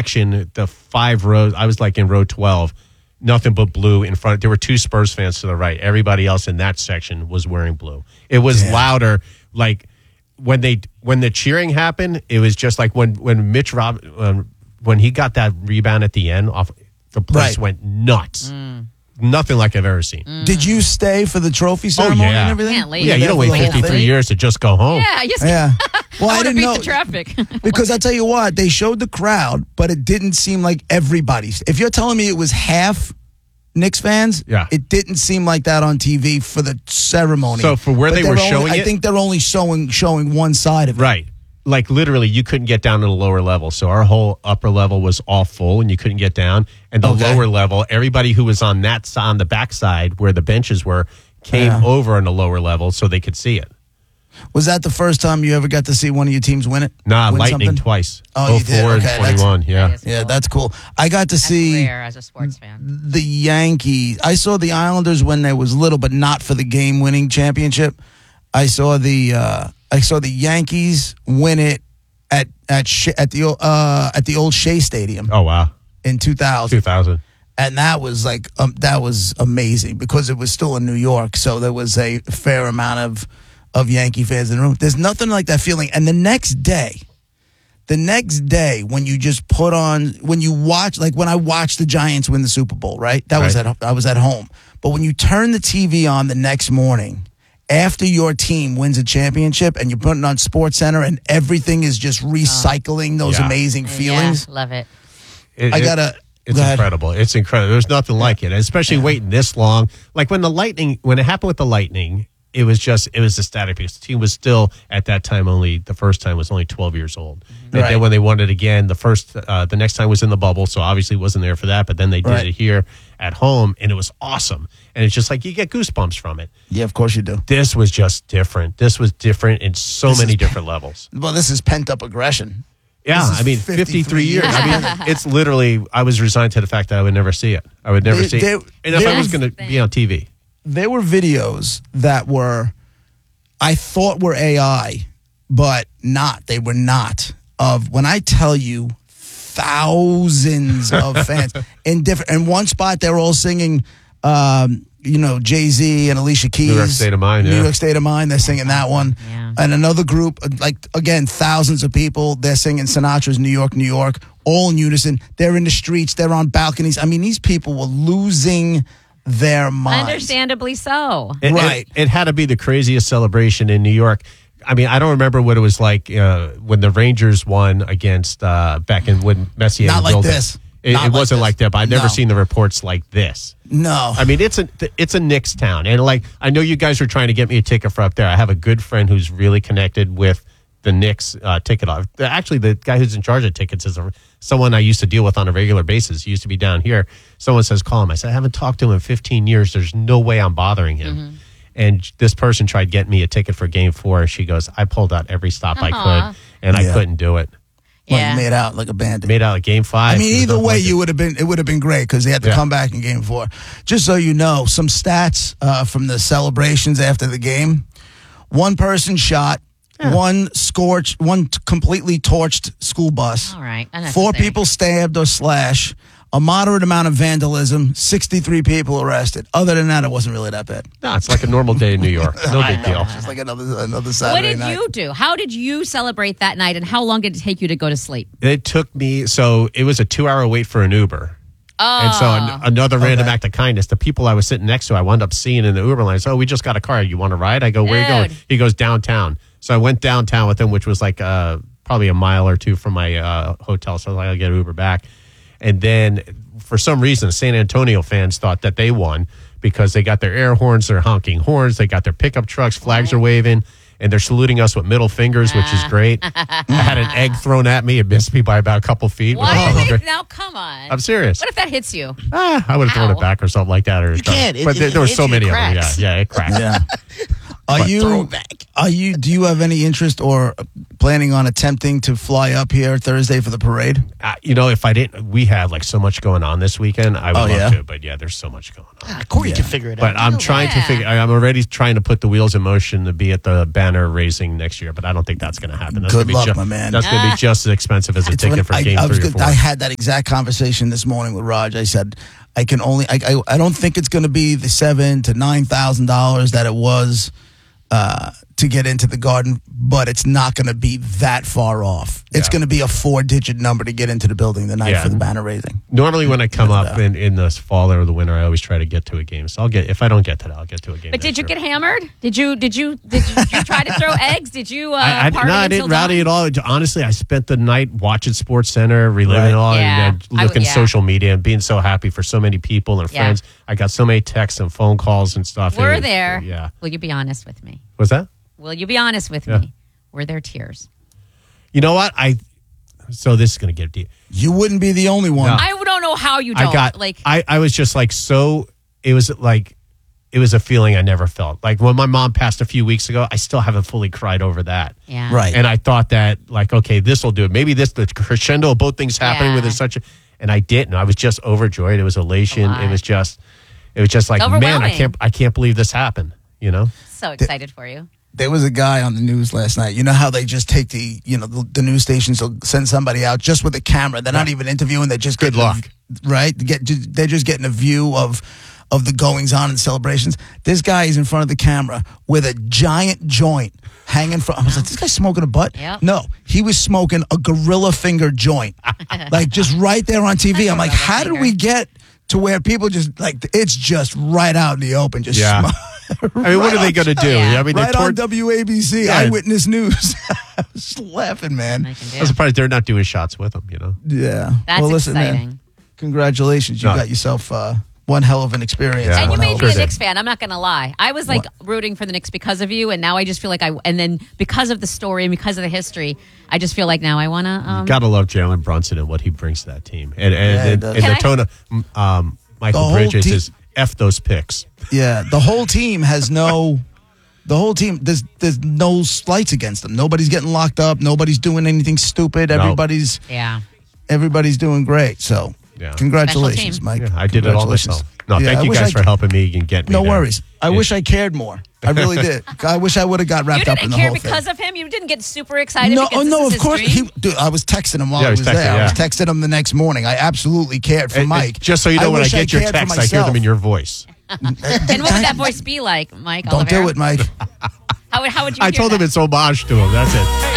section, the 5 rows, I was like in row 12, nothing but blue in front. There were 2 Spurs fans to the right. Everybody else in that section was wearing blue. It was louder. Like when the cheering happened, it was just like when Mitch when he got that rebound at the end, the place went nuts. Nothing like I've ever seen. Did you stay for the trophy ceremony and everything? Yeah, you don't wait 53 years to just go home. Yeah. Well, I didn't didn't know the traffic because I tell you what, they showed the crowd, but it didn't seem like everybody. If you're telling me it was half Knicks fans, it didn't seem like that on TV for the ceremony. So for where they were showing it, I think they're only showing one side of it. Right. Like literally, you couldn't get down to the lower level. So our whole upper level was all full, and you couldn't get down. And the lower level, everybody who was on the backside where the benches were, came over on the lower level so they could see it. Was that the first time you ever got to see one of your teams win it? Nah, win Lightning something? twice. Oh, you did? 04 and 21. That Yeah, that's cool. I got to see rare as a sports fan. the Yankees. I saw the Islanders when they was little, but not for the game-winning championship. I saw the Yankees win it at the old Shea Stadium. Oh wow! In 2000. 2000. And that was that was amazing because it was still in New York, so there was a fair amount of Yankee fans in the room. There's nothing like that feeling. And the next day, when you just when you watch, like when I watched the Giants win the Super Bowl, right? I was at home. But when you turn the TV on the next morning, after your team wins a championship and you're putting on SportsCenter and everything is just recycling those amazing feelings. Yeah, love it. It's incredible. It's incredible. There's nothing like it, especially waiting this long. Like when it happened with the Lightning, it was ecstatic because the team was still at that time the first time was only 12 years old. And then when they won it again, the next time was in the bubble, so obviously wasn't there for that, but then they did it here at home and it was awesome. And it's just like you get goosebumps from it. Yeah, of course you do. This was just different. This was different in many different levels. Well, this is pent-up aggression. Yeah, I mean, 53 years. I mean, it's literally, I was resigned to the fact that I would never see it. I would never see it. And if I was going to be on TV. There were videos that I thought were AI, but not. They were not. Of when I tell you thousands of fans in one spot, they're all singing, Jay-Z and Alicia Keys. New York State of Mind, New York State of Mind, they're singing that one. Yeah. And another group, again, thousands of people, they're singing Sinatra's New York, New York, all in unison. They're in the streets, they're on balconies. I mean, these people were losing their minds. Understandably so. It had to be the craziest celebration in New York. I mean, I don't remember what it was like when the Rangers won against back in when Messier. Not like this. It wasn't like that, but I've never seen the reports like this. No. I mean, it's a Knicks town. And I know you guys are trying to get me a ticket for up there. I have a good friend who's really connected with the Knicks ticket off. Actually, the guy who's in charge of tickets is someone I used to deal with on a regular basis. He used to be down here. Someone says, call him. I said, I haven't talked to him in 15 years. There's no way I'm bothering him. Mm-hmm. And this person tried getting me a ticket for Game 4. She goes, I pulled out every stop I could, and I couldn't do it. Well, you made out like a bandit. Made out like Game 5. I mean, either way, it would have been great because they had to come back in Game 4. Just so you know, some stats from the celebrations after the game. One person shot. Yeah. One completely torched school bus. All right. 4 people stabbed or slashed. A moderate amount of vandalism. 63 people arrested. Other than that, it wasn't really that bad. No, it's like a normal day in New York. No big deal. It's just like another Saturday night. What did you do? How did you celebrate that night, and how long did it take you to go to sleep? It took me, so it was a 2-hour wait for an Uber. Oh. And so another random act of kindness. The people I was sitting next to, I wound up seeing in the Uber line. So, we just got a car. You want to ride? I go, where are you going? He goes, downtown. So I went downtown with him, which was like probably a mile or two from my hotel. So I was like, I'll get an Uber back. And then for some reason, San Antonio fans thought that they won because they got their air horns, they're honking horns, they got their pickup trucks, flags are waving, and they're saluting us with middle fingers, which is great. I had an egg thrown at me. It missed me by about a couple feet. Now, come on. I'm serious. What if that hits you? I would have thrown it back or something like that. You can't. But there were so many of them. Cracks. Yeah, it cracked. Yeah. Do you have any interest or planning on attempting to fly up here Thursday for the parade? If I didn't, we have like so much going on this weekend. I would love to, but there's so much going on. Corey can figure it out. But I'm trying to figure. I'm already trying to put the wheels in motion to be at the banner raising next year, but I don't think that's going to happen. That's Good gonna luck, be my man. That's going to be just as expensive as a ticket for game 3 or 4. I had that exact conversation this morning with Raj. I said I don't think it's going to be the $7,000 to $9,000 that it was to get into the Garden, but it's not going to be that far off. It's going to be a 4-digit number to get into the building the night for the banner raising. Normally, when I come up in the fall or the winter, I always try to get to a game. So if I don't get to that, I'll get to a game. But did you get hammered? Did you try to throw eggs? Did you? I didn't rowdy at all. Honestly, I spent the night watching Sports Center, reliving it all, and looking social media and being so happy for so many people and friends. I got so many texts and phone calls and stuff. Were there? Yeah. Will you be honest with me? What's that? Will you be honest with me? Were there tears? You know what? So this is going to get deep. You wouldn't be the only one. No. I don't know how you don't. I was just like so. It was a feeling I never felt. Like when my mom passed a few weeks ago, I still haven't fully cried over that. Yeah. Right. And I thought that okay, this will do it. Maybe the crescendo of both things happening with and I didn't. I was just overjoyed. It was elation. It was just like, man, I can't believe this happened. So excited for you. There was a guy on the news last night. You know how they just take the news stations will send somebody out just with a camera. They're not even interviewing. They're just good luck, right? They're just getting a view of the goings on and celebrations. This guy is in front of the camera with a giant joint hanging from. I was like, this guy's smoking a butt. Yep. No, he was smoking a gorilla finger joint, like just right there on TV. I'm like, how did we get to where people just like it's just right out in the open, just smoke. I mean, what are they going to do? Yeah. I mean, right on WABC, Eyewitness News. I was laughing, man. I'm surprised they're not doing shots with them, Yeah. That's listen, exciting. Man, congratulations. You got yourself one hell of an experience. Yeah. And you made me a Sure Knicks fan. I'm not going to lie. I was rooting for the Knicks because of you, and now I just feel like and then because of the story and because of the history, I just feel like now I want to. You got to love Jalen Brunson and what he brings to that team. And the tone of Michael Bridges is F those picks. Yeah, the whole team has no. The whole team, there's no slights against them. Nobody's getting locked up. Nobody's doing anything stupid. Everybody's doing great. So, congratulations, Mike. Yeah, I did it all myself. No, thank you guys for helping me and get me No there. worries. I wish I cared more. I really did. I wish I would have got wrapped up in the whole thing. You didn't care because of him? You didn't get super excited? No, because no, this of is course. his dream? Dude, I was texting him while I was there. Yeah. I was texting him the next morning. I absolutely cared for Mike. Just so you know, when I get your texts, I hear them in your voice. And what would that voice be like, Mike? Don't do it, Mike. How would you I told him it's homage to him. That's it.